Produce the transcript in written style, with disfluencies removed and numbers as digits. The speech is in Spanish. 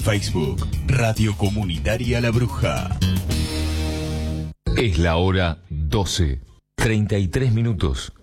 Facebook, Radio Comunitaria La Bruja. Es la hora 12:33.